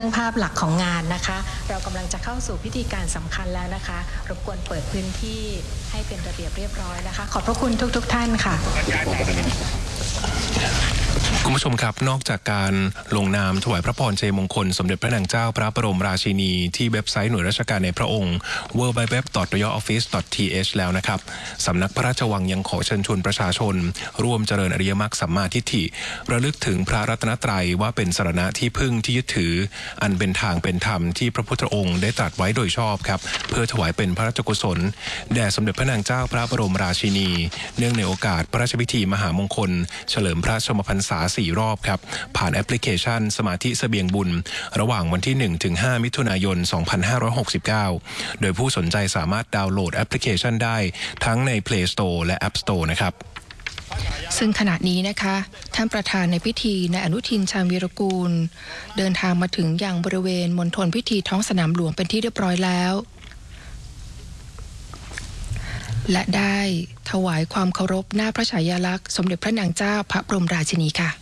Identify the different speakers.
Speaker 1: ภาพหลักของงานนะคะเรากำลังจะเข้าสู่พิธีการสำคัญแล้วนะคะรบกวนเปิดพื้นที่ให้เป็นระเบียบเรียบร้อยนะคะขอบพระคุณทุกท่านค่ะ
Speaker 2: คุณผู้ชมครับนอกจากการลงนามถวายพระพรชัยมงคลสมเด็จพระนางเจ้าพระบรมราชินีที่เว็บไซต์หน่วยราชการในพระองค์ www.royaloffice.th แล้วนะครับสำนักพระราชวังยังขอเชิญชวนประชาชนร่วมเจริญอริยมรรคสัมมาทิฏฐิระลึกถึงพระรัตนตรัยว่าเป็นสรณะที่พึ่งที่ยึดถืออันเป็นทางเป็นธรรมที่พระพุทธองค์ได้ตรัสไว้โดยชอบครับเพื่อถวายเป็นพระราชกุศลแด่สมเด็จพระนางเจ้าพระบรมราชินีเนื่องในโอกาสพระราชพิธีมหามงคลเฉลิมพระชนมพรรษา4 รอบครับผ่านแอปพลิเคชันสมาธิเสบียงบุญระหว่างวันที่ 1-5 มิถุนายน 2569 โดยผู้สนใจสามารถดาวน์โหลดแอปพลิเคชันได้ทั้งใน Play Store และ App Store นะครับ
Speaker 3: ซึ่งขณะนี้นะคะท่านประธานในพิธีนายอนุทินชาญวีรกูลเดินทางมาถึงยังบริเวณมณฑลพิธีท้องสนามหลวงเป็นที่เรียบร้อยแล้วและได้ถวายความเคารพหน้าพระฉายาลักษณ์สมเด็จพระนางเจ้าพระบรมราชินีค่ะ